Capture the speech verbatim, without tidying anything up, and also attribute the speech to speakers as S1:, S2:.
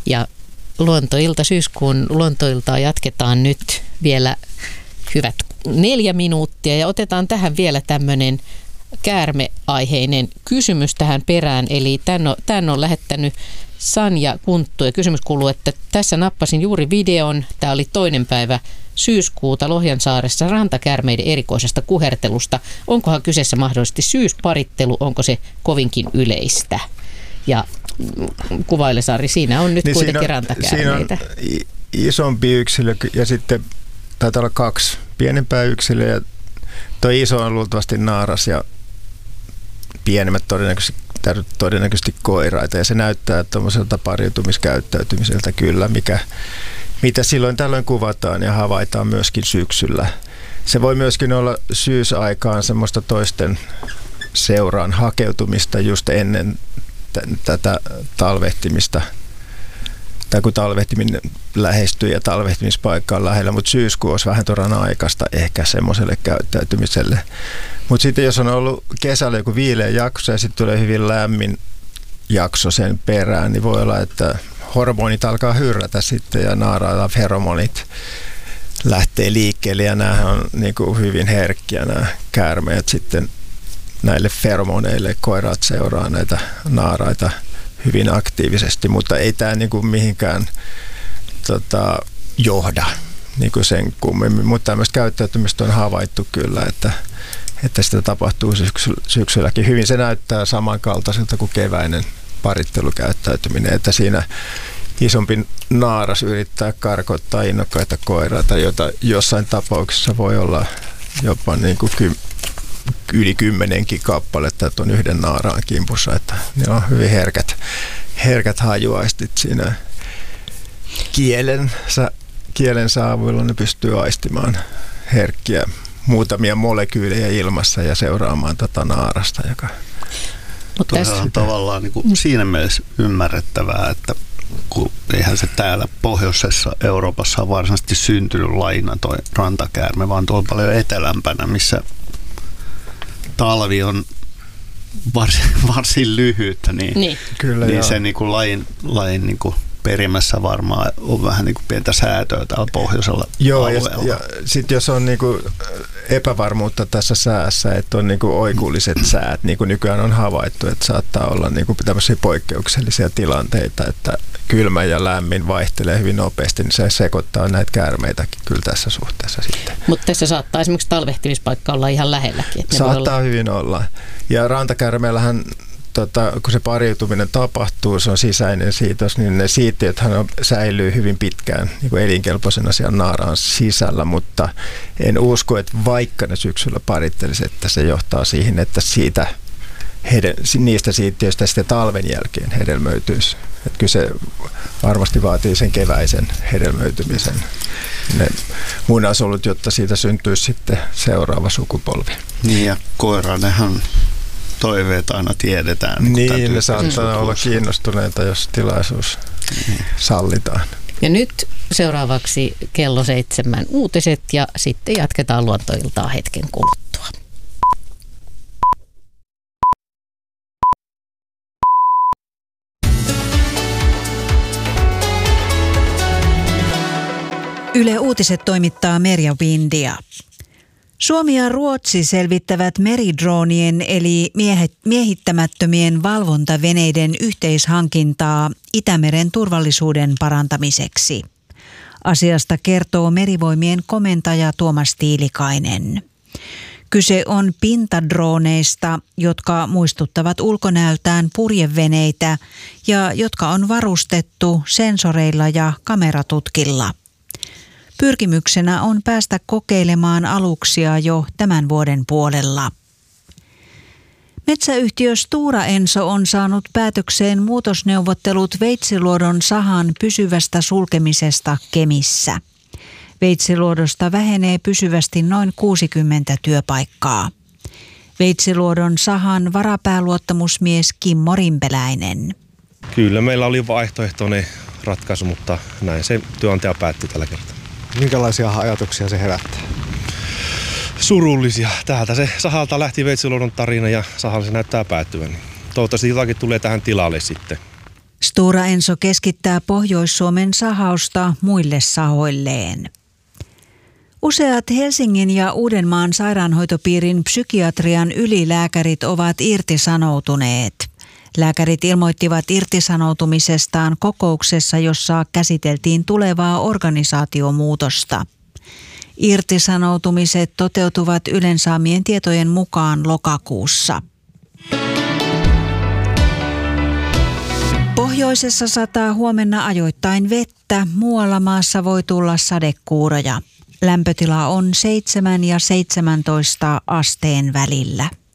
S1: Ja luontoilta, syyskuun luontoiltaa jatketaan nyt vielä hyvät neljä minuuttia ja otetaan tähän vielä tämmöinen käärmeaiheinen kysymys tähän perään. Eli tämän on, tämän on lähettänyt Sanja Kunttu ja kysymys kuuluu, että tässä nappasin juuri videon. Tämä oli toinen päivä syyskuuta Lohjansaaressa rantakäärmeiden erikoisesta kuhertelusta. Onkohan kyseessä mahdollisesti syysparittelu, onko se kovinkin yleistä? Ja kuvaile Sari, siinä on nyt niin kuitenkin siinä on, rantakäärmeitä.
S2: Siinä on isompi yksilö ja sitten taitaa olla kaksi pienempää yksilöä ja tuo iso on luultavasti naaras ja pienemmät todennäköisesti, todennäköisesti koiraita ja se näyttää tuommoiselta pariutumiskäyttäytymiseltä kyllä, mikä, mitä silloin tällöin kuvataan ja havaitaan myöskin syksyllä. Se voi myöskin olla syysaikaan semmoista toisten seuraan hakeutumista just ennen t- tätä talvehtimista. Tai kun talvehtiminen lähestyy ja talvehtimispaikka on lähellä, mutta syyskuu olisi vähän tuoran aikaista ehkä semmoiselle käyttäytymiselle. Mutta sitten jos on ollut kesällä joku viileä jakso ja sitten tulee hyvin lämmin jakso sen perään, niin voi olla, että hormonit alkaa hyrrätä sitten ja naarailla feromonit lähtee liikkeelle ja nämä on niin kuin hyvin herkkiä nämä käärmeet sitten näille feromoneille. Koirat seuraa näitä naaraita hyvin aktiivisesti, mutta ei tämä niin kuin mihinkään tota, johda niin kuin sen kummemmin. Mutta tämmöistä käyttäytymistä on havaittu kyllä, että, että sitä tapahtuu syksylläkin hyvin. Se näyttää samankaltaiselta kuin keväinen parittelukäyttäytyminen, että siinä isompi naaras yrittää karkottaa innokkaita koiraita, joita jossain tapauksessa voi olla jopa niin kuin ky- yli kymmenenkin kappaletta tuon yhden naaraan kimpussa, että ne on hyvin herkät, herkät hajuaistit siinä kielen, kielen saavuilla, ne pystyy aistimaan herkkiä muutamia molekyylejä ilmassa ja seuraamaan tätä naarasta, joka
S3: Tuo on tavallaan niin kuin siinä mielessä ymmärrettävää, että kun eihän se täällä pohjoisessa Euroopassa on varsinaisesti syntynyt lajina toi rantakäärme, vaan tuolla paljon etelämpänä, missä talvi on varsin, varsin lyhyttä, niin,
S1: niin.
S3: Kyllä, niin se niin kuin lajin, lajin niin kuin perimässä varmaan on vähän niin kuin pientä säätöä täällä pohjoisella
S2: Joo,
S3: alueella.
S2: ja, ja sitten jos on niin kuin epävarmuutta tässä säässä, että on niin kuin oikulliset säät, niin kuin nykyään on havaittu, että saattaa olla niin kuin tämmöisiä poikkeuksellisia tilanteita, että kylmä ja lämmin vaihtelee hyvin nopeasti, niin se sekoittaa näitä käärmeitäkin kyllä tässä suhteessa sitten.
S1: Mutta tässä saattaa esimerkiksi talvehtimispaikka olla ihan lähelläkin. Että
S2: saattaa
S1: olla...
S2: hyvin olla. Ja rantakäärmeellähän Tota, kun se pariutuminen tapahtuu, se on sisäinen siitos, niin ne siittiöthän säilyy hyvin pitkään niin kuin elinkelpoisena siellä naaraan sisällä, mutta en usko, että vaikka ne syksyllä parittelisi, että se johtaa siihen, että siitä, hedel, niistä siittiöistä sitten talven jälkeen hedelmöityisi. Että kyllä se varmasti vaatii sen keväisen hedelmöitymisen, ne munasolut, jotta siitä syntyisi sitten seuraava sukupolvi.
S3: Niin ja koira, nehän toiveet aina tiedetään.
S2: Niin, niin ne saattaa olla kiinnostuneita, jos tilaisuus mm. sallitaan.
S1: Ja nyt seuraavaksi kello seitsemän uutiset ja sitten jatketaan luontoiltaa hetken kuluttua.
S4: Yle Uutiset toimittaa Merja Windia. Suomi ja Ruotsi selvittävät meridroonien eli miehittämättömien valvontaveneiden yhteishankintaa Itämeren turvallisuuden parantamiseksi. Asiasta kertoo Merivoimien komentaja Tuomas Tiilikainen. Kyse on pintadrooneista, jotka muistuttavat ulkonäöltään purjeveneitä ja jotka on varustettu sensoreilla ja kameratutkilla. Pyrkimyksenä on päästä kokeilemaan aluksia jo tämän vuoden puolella. Metsäyhtiö Stora Enso on saanut päätökseen muutosneuvottelut Veitsiluodon sahan pysyvästä sulkemisesta Kemissä. Veitsiluodosta vähenee pysyvästi noin kuusikymmentä työpaikkaa. Veitsiluodon sahan varapääluottamusmies Kimmo Rimpeläinen.
S5: Kyllä meillä oli vaihtoehtoinen ratkaisu, mutta näin se työnantaja päätti tällä kertaa.
S6: Minkälaisia ajatuksia se herättää?
S5: Surullisia. Täältä se sahalta lähti Veitsiluodon tarina ja sahalla se näyttää päättyvän. Toivottavasti jotakin tulee tähän tilalle sitten.
S4: Stora Enso keskittää Pohjois-Suomen sahausta muille sahoilleen. Useat Helsingin ja Uudenmaan sairaanhoitopiirin psykiatrian ylilääkärit ovat irtisanoutuneet. Lääkärit ilmoittivat irtisanoutumisestaan kokouksessa, jossa käsiteltiin tulevaa organisaatiomuutosta. Irtisanoutumiset toteutuvat Ylen saamien tietojen mukaan lokakuussa. Pohjoisessa sataa huomenna ajoittain vettä, muualla maassa voi tulla sadekuuroja. Lämpötila on seitsemän ja seitsemäntoista asteen välillä.